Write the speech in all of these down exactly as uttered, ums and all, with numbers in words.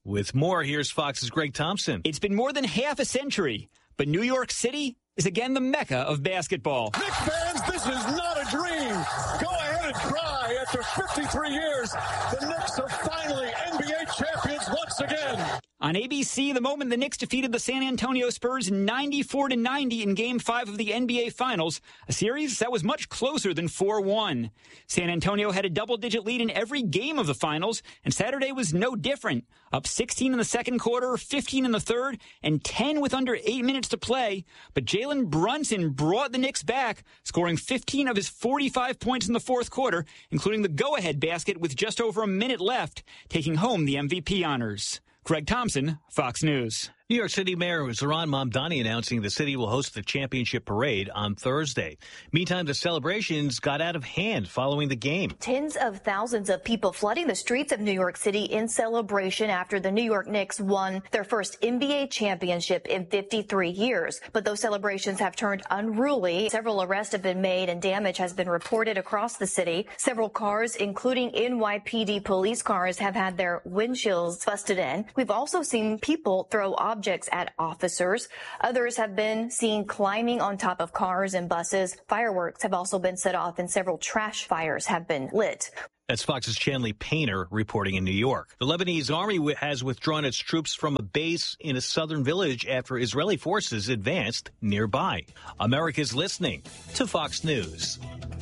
With more, here's Fox's Greg Thompson. It's been more than half a century, but New York City is again the mecca of basketball. Knicks fans, this is not a dream. Go ahead and cry. After fifty-three years, the Knicks are finally N B A champions once again. On A B C, the moment the Knicks defeated the San Antonio Spurs ninety-four to ninety in Game five of the N B A Finals, a series that was much closer than four one. San Antonio had a double-digit lead in every game of the Finals, and Saturday was no different. Up sixteen in the second quarter, fifteen in the third, and ten with under eight minutes to play. But Jalen Brunson brought the Knicks back, scoring fifteen of his forty-five points in the fourth quarter, including the go-ahead basket with just over a minute left, taking home the M V P honors. Greg Thompson, Fox News. New York City Mayor Zohran Mamdani announcing the city will host the championship parade on Thursday. Meantime, the celebrations got out of hand following the game. Tens of thousands of people flooding the streets of New York City in celebration after the New York Knicks won their first N B A championship in fifty-three years. But those celebrations have turned unruly. Several arrests have been made and damage has been reported across the city. Several cars, including N Y P D police cars, have had their windshields busted in. We've also seen people throw objects objects at officers. Others have been seen climbing on top of cars and buses. Fireworks have also been set off and several trash fires have been lit. That's Fox's Chanley Painter reporting in New York. The Lebanese army has withdrawn its troops from a base in a southern village after Israeli forces advanced nearby. America's listening to Fox News.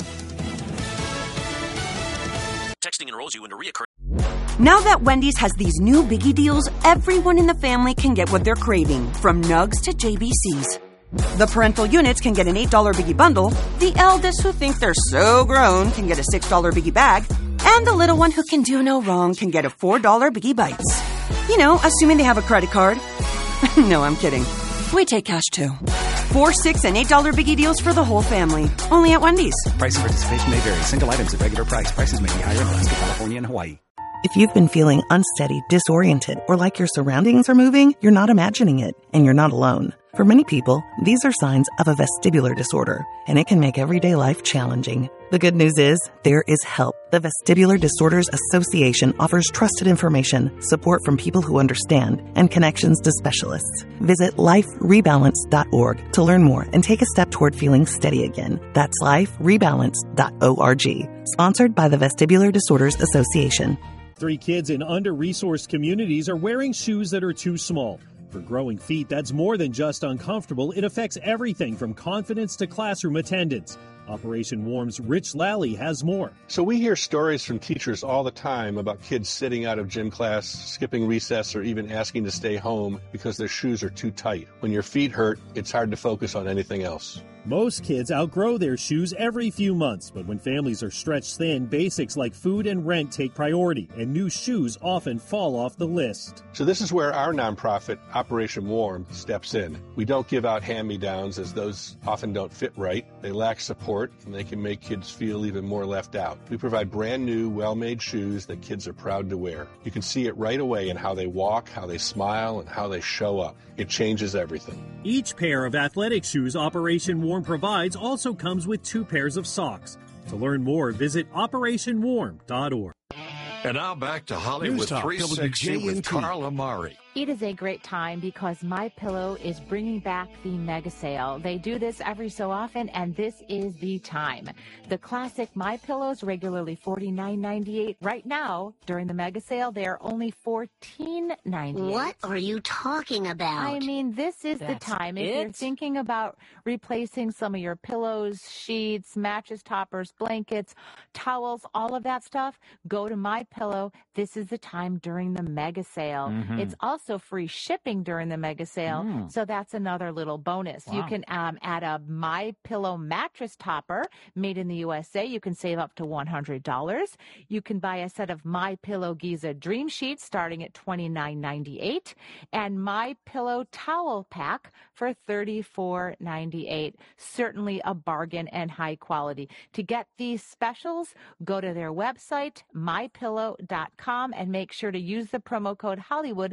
Texting enrolls you into reoccurring. Now that Wendy's has these new Biggie deals, everyone in the family can get what they're craving, from nugs to J B Cs. The parental units can get an eight dollar Biggie bundle, the eldest who think they're so grown can get a six dollar Biggie bag, and the little one who can do no wrong can get a four dollar Biggie Bites. You know, assuming they have a credit card. No, I'm kidding. We take cash too. Four, six, and eight dollar Biggie deals for the whole family. Only at Wendy's. Price and participation may vary. Single items at regular price. Prices may be higher in Alaska, California, and Hawaii. If you've been feeling unsteady, disoriented, or like your surroundings are moving, you're not imagining it, and you're not alone. For many people, these are signs of a vestibular disorder, and it can make everyday life challenging. The good news is, there is help. The Vestibular Disorders Association offers trusted information, support from people who understand, and connections to specialists. Visit life rebalance dot org to learn more and take a step toward feeling steady again. That's life rebalance dot org. Sponsored by the Vestibular Disorders Association. Three kids in under-resourced communities are wearing shoes that are too small. For growing feet, that's more than just uncomfortable. It affects everything from confidence to classroom attendance. Operation Warm's Rich Lally has more. So we hear stories from teachers all the time about kids sitting out of gym class, skipping recess, or even asking to stay home because their shoes are too tight. When your feet hurt, it's hard to focus on anything else. Most kids outgrow their shoes every few months, but when families are stretched thin, basics like food and rent take priority, and new shoes often fall off the list. So this is where our nonprofit, Operation Warm, steps in. We don't give out hand-me-downs, as those often don't fit right. They lack support, and they can make kids feel even more left out. We provide brand new, well-made shoes that kids are proud to wear. You can see it right away in how they walk, how they smile, and how they show up. It changes everything. Each pair of athletic shoes Operation Warm provides also comes with two pairs of socks. To learn more, visit operation warm dot org. And now back to Hollywood News Talk, three sixty with Carla Mari. It is a great time because MyPillow is bringing back the mega sale. They do this every so often, and this is the time. The classic MyPillows, regularly forty-nine ninety-eight. Right now, during the mega sale, they are only fourteen ninety-eight. What are you talking about? I mean, this is That's the time. If it? you're thinking about replacing some of your pillows, sheets, mattress toppers, blankets, towels, all of that stuff, go to MyPillow. This is the time during the mega sale. Mm-hmm. It's also free shipping during the mega sale, Mm. so that's another little bonus. Wow. You can um, add a MyPillow mattress topper made in the U S A. You can save up to one hundred dollars. You can buy a set of MyPillow Giza Dream Sheets starting at twenty-nine ninety-eight, and MyPillow Towel Pack for thirty-four ninety-eight. Certainly a bargain and high quality. To get these specials, go to their website, my pillow dot com, and make sure to use the promo code Hollywood to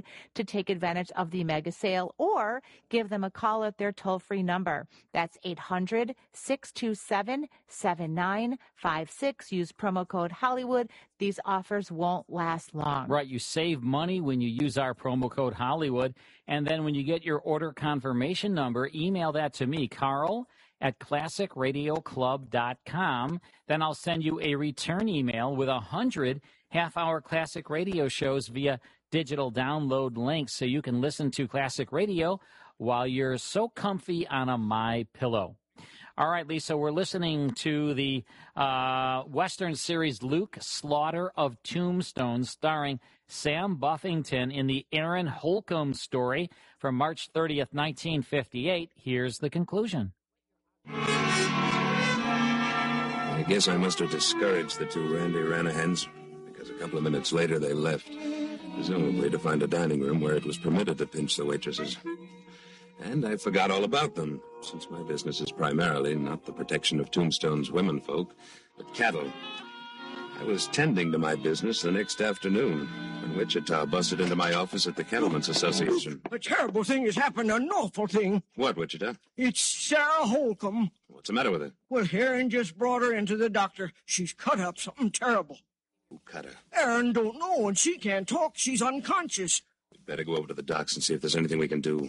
to take advantage of the mega sale or give them a call at their toll-free number. That's eight hundred, six two seven, seven nine five six. Use promo code Hollywood. These offers won't last long. Right, you save money when you use our promo code Hollywood, and then when you get your order confirmation number, email that to me, Carl, at classic radio club dot com. Then I'll send you a return email with a hundred half-hour classic radio shows via digital download links so you can listen to classic radio while you're so comfy on a MyPillow. All right, Lisa, we're listening to the uh, Western series Luke Slaughter of Tombstone, starring Sam Buffington in the Aaron Holcomb story from March thirtieth, nineteen fifty-eight. Here's the conclusion. I guess I must have discouraged the two Randy Ranahans, because a couple of minutes later they left, presumably to find a dining room where it was permitted to pinch the waitresses. And I forgot all about them, since my business is primarily not the protection of Tombstone's womenfolk, but cattle. I was tending to my business the next afternoon when Wichita busted into my office at the Cattlemen's Association. A terrible thing has happened, an awful thing. What, Wichita? It's Sarah Holcomb. What's the matter with her? Well, Aaron just brought her into the doctor. She's cut up something terrible. Who cut her? Aaron don't know, and she can't talk. She's unconscious. We'd better go over to the docks and see if there's anything we can do.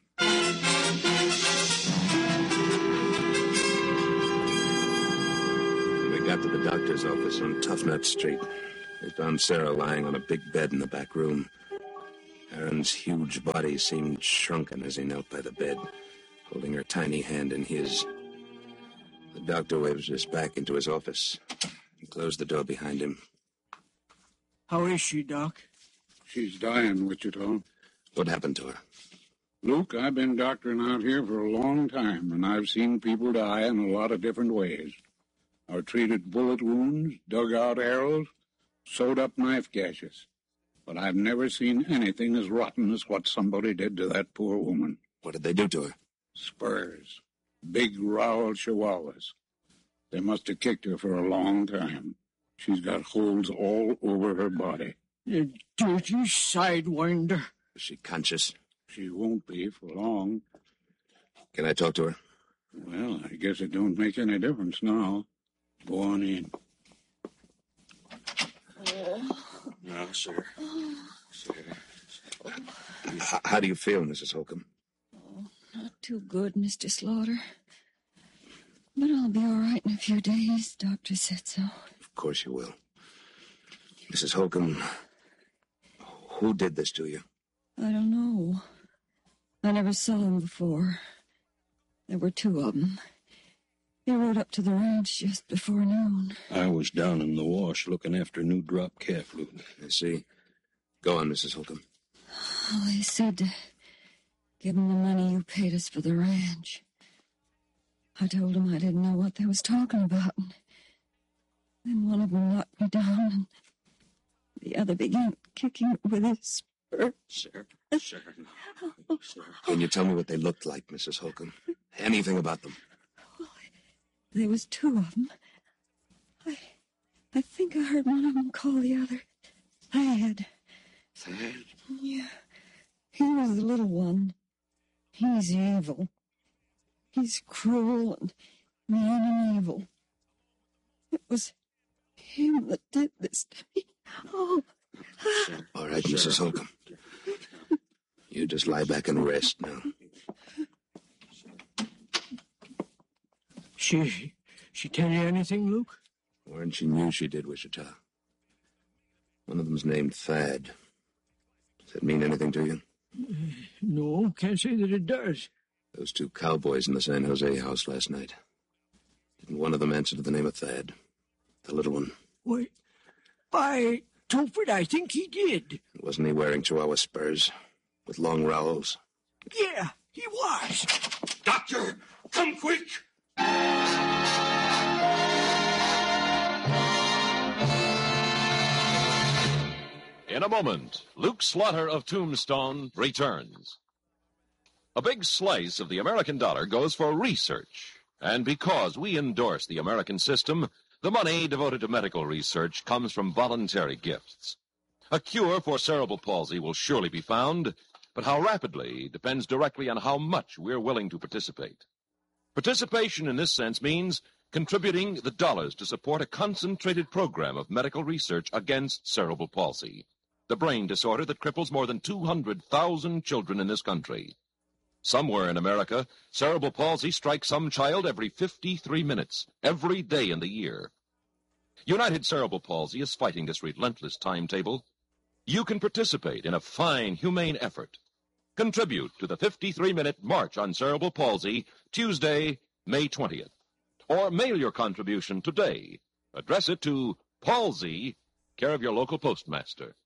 We got to the doctor's office on Tough Nut Street. We found Sarah lying on a big bed in the back room. Aaron's huge body seemed shrunken as he knelt by the bed, holding her tiny hand in his. The doctor waved us back into his office and closed the door behind him. How is she, Doc? She's dying, Wichita. What happened to her? Luke, I've been doctoring out here for a long time, and I've seen people die in a lot of different ways. I've treated bullet wounds, dug out arrows, sewed up knife gashes. But I've never seen anything as rotten as what somebody did to that poor woman. What did they do to her? Spurs. Big rowel chihuahuas. They must have kicked her for a long time. She's got holes all over her body. You dirty sidewinder. Is she conscious? She won't be for long. Can I talk to her? Well, I guess it don't make any difference now. Go on in. No, sir. Sir. H- how do you feel, Missus Holcomb? Oh, not too good, Mister Slaughter. But I'll be all right in a few days. Doctor said so. Of course you will. Missus Holcomb, who did this to you? I don't know. I never saw them before. There were two of them. They rode up to the ranch just before noon. I was down in the wash looking after new drop calf, Luke. I see. Go on, Missus Holcomb. Oh, they said to give them the money you paid us for the ranch. I told them I didn't know what they was talking about. And then one of them knocked me down, and the other began kicking with his spur. Sure, sure. Sure. Can you tell me what they looked like, Missus Holcomb? Anything about them? Well, there was two of them. I, I think I heard one of them call the other Thad. Thad? Yeah. He was the little one. He's evil. He's cruel and mean and evil. It was him that did this to me. Oh. All right, Missus Holcomb. You just lie back and rest now. She, she tell you anything, Luke? Warren, she knew she did, Wichita. One of them's named Thad. Does that mean anything to you? Uh, no, can't say that it does. Those two cowboys in the San Jose house last night. Didn't one of them answer to the name of Thad? The little one. Why, by Tophet, I think he did. Wasn't he wearing Chihuahua spurs with long rowels? Yeah, he was. Doctor, come quick! In a moment, Luke Slaughter of Tombstone returns. A big slice of the American dollar goes for research. And because we endorse the American system, the money devoted to medical research comes from voluntary gifts. A cure for cerebral palsy will surely be found, but how rapidly depends directly on how much we're willing to participate. Participation in this sense means contributing the dollars to support a concentrated program of medical research against cerebral palsy, the brain disorder that cripples more than two hundred thousand children in this country. Somewhere in America, cerebral palsy strikes some child every fifty-three minutes, every day in the year. United Cerebral Palsy is fighting this relentless timetable. You can participate in a fine, humane effort. Contribute to the fifty-three minute March on Cerebral Palsy, Tuesday, May twentieth. Or mail your contribution today. Address it to Palsy, care of your local postmaster.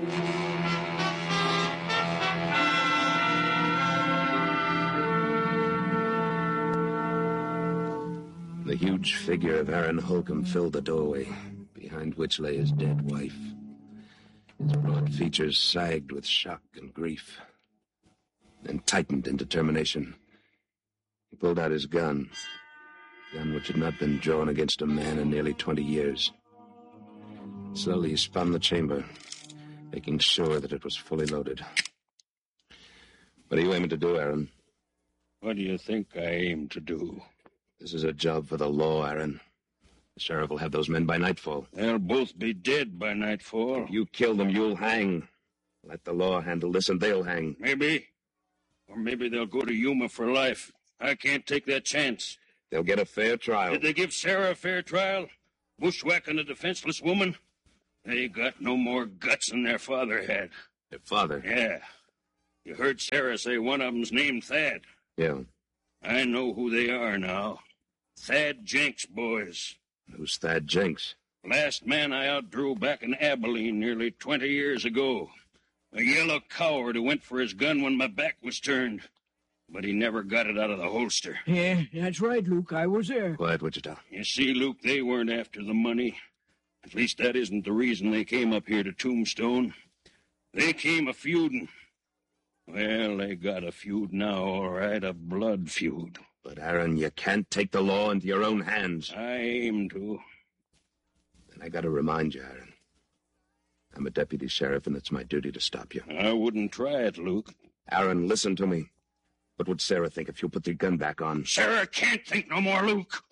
The huge figure of Aaron Holcomb filled the doorway, behind which lay his dead wife. His broad features sagged with shock and grief, then tightened in determination. He pulled out his gun, a gun which had not been drawn against a man in nearly twenty years. Slowly he spun the chamber, making sure that it was fully loaded. What are you aiming to do, Aaron? What do you think I aim to do? This is a job for the law, Aaron. The sheriff will have those men by nightfall. They'll both be dead by nightfall. If you kill them, you'll hang. Let the law handle this, and they'll hang. Maybe. Or maybe they'll go to Yuma for life. I can't take that chance. They'll get a fair trial. Did they give Sarah a fair trial? Bushwhacking a defenseless woman? They got no more guts than their father had. Their father? Yeah. You heard Sarah say one of them's named Thad. Yeah. I know who they are now. Thad Jenks boys. Who's Thad Jenks? Last man I outdrew back in Abilene nearly twenty years ago. A yellow coward who went for his gun when my back was turned. But he never got it out of the holster. Yeah, that's right, Luke. I was there. Quiet, Wichita. You see, Luke, they weren't after the money. At least that isn't the reason they came up here to Tombstone. They came a-feuding. Well, they got a feud now, all right, a blood feud. But, Aaron, you can't take the law into your own hands. I aim to. Then I gotta remind you, Aaron. I'm a deputy sheriff, and it's my duty to stop you. I wouldn't try it, Luke. Aaron, listen to me. What would Sarah think if you put the gun back on? Sarah can't think no more, Luke.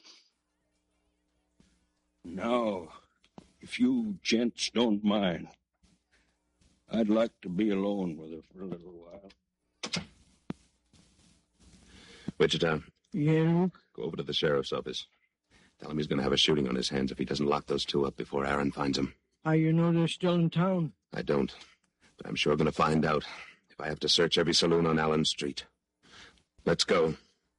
Now, if you gents don't mind, I'd like to be alone with her for a little while. Wichita. Yeah, Luke? Go over to the sheriff's office. Tell him he's going to have a shooting on his hands if he doesn't lock those two up before Aaron finds him. How you know they're still in town? I don't, but I'm sure going to find out if I have to search every saloon on Allen Street. Let's go.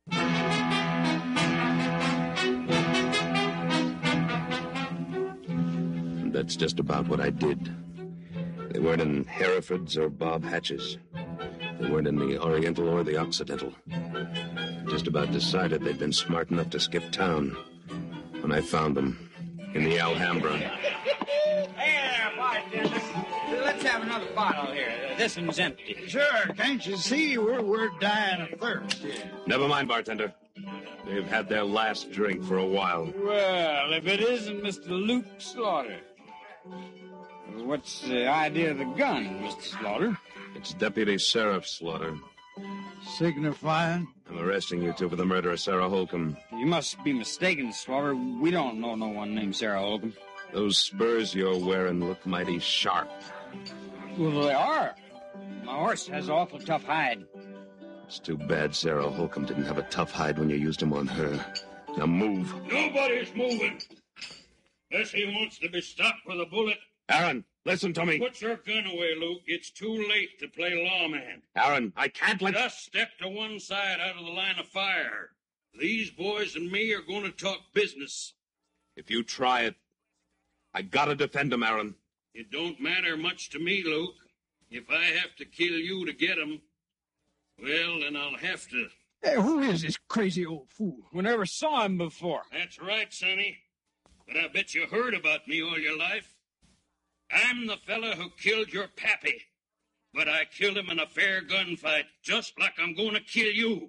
And that's just about what I did. They weren't in Hereford's or Bob Hatch's. They weren't in the Oriental or the Occidental. I just about decided they'd been smart enough to skip town when I found them in the Alhambra. Hey there, bartender. Let's have another bottle here. This one's empty. Sure, can't you see we're, we're dying of thirst here? Never mind, bartender. They've had their last drink for a while. Well, if it isn't Mister Luke Slaughter. What's the idea of the gun, Mister Slaughter? It's Deputy Sheriff Slaughter. Signifying? I'm arresting you two for the murder of Sarah Holcomb. You must be mistaken, Slaughter. We don't know no one named Sarah Holcomb. Those spurs you're wearing look mighty sharp. Well, they are. My horse has an awful tough hide. It's too bad Sarah Holcomb didn't have a tough hide when you used him on her. Now move. Nobody's moving. Unless he wants to be stopped with a bullet. Aaron, listen to me. Put your gun away, Luke. It's too late to play lawman. Aaron, I can't let... Just step to one side out of the line of fire. These boys and me are going to talk business. If you try it, I gotta defend him, Aaron. It don't matter much to me, Luke. If I have to kill you to get him, well, then I'll have to. Hey, who is this crazy old fool? We never saw him before. That's right, Sonny. But I bet you heard about me all your life. I'm the fella who killed your pappy. But I killed him in a fair gunfight, just like I'm going to kill you.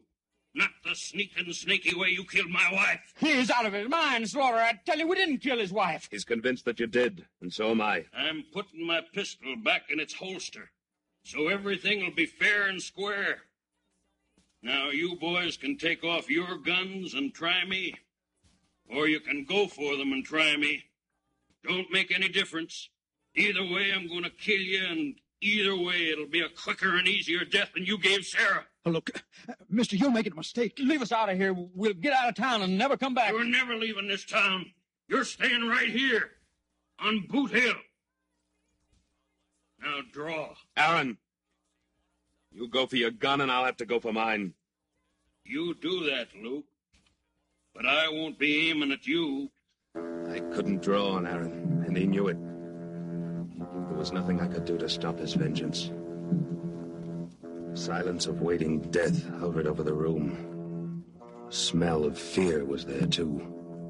Not the sneaking, snaky way you killed my wife. He's out of his mind, Slaughter. I tell you, we didn't kill his wife. He's convinced that you did, and so am I. I'm putting my pistol back in its holster, so everything will be fair and square. Now, you boys can take off your guns and try me, or you can go for them and try me. Don't make any difference. Either way, I'm going to kill you, and either way, it'll be a quicker and easier death than you gave Sarah. Look, uh, mister, you're making a mistake. Leave us out of here. We'll get out of town and never come back. You're never leaving this town. You're staying right here on Boot Hill. Now draw. Aaron, you go for your gun and I'll have to go for mine. You do that, Luke. But I won't be aiming at you. I couldn't draw on Aaron, and he knew it. There was nothing I could do to stop his vengeance. The silence of waiting death hovered over the room. The smell of fear was there, too.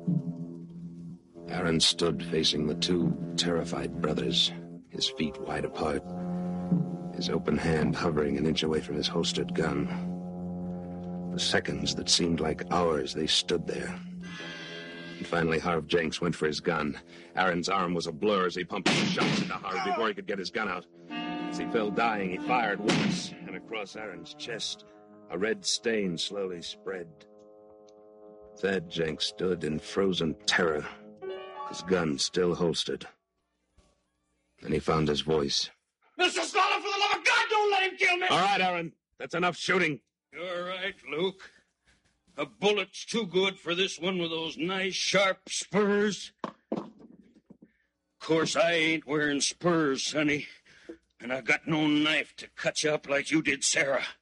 Aaron stood facing the two terrified brothers, his feet wide apart, his open hand hovering an inch away from his holstered gun. For seconds that seemed like hours, they stood there. And finally, Harv Jenks went for his gun. Aaron's arm was a blur as he pumped two shots into Harv before he could get his gun out. As he fell dying, he fired once, and across Aaron's chest, a red stain slowly spread. Thad Jenks stood in frozen terror, his gun still holstered. Then he found his voice. Mister Slaughter, for the love of God, don't let him kill me! All right, Aaron. That's enough shooting. You're right, Luke. A bullet's too good for this one with those nice, sharp spurs. Of course, I ain't wearing spurs, sonny. And I got no knife to cut you up like you did Sarah.